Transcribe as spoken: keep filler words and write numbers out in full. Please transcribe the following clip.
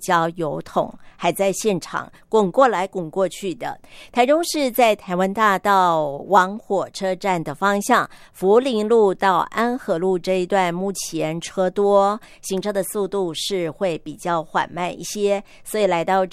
交邮筒还在现场滚过来滚过去的。台中市在台湾大道往火车站的方向，福林路到安和路这一段目前车多，行车的速度是会比较缓慢一些，所以来到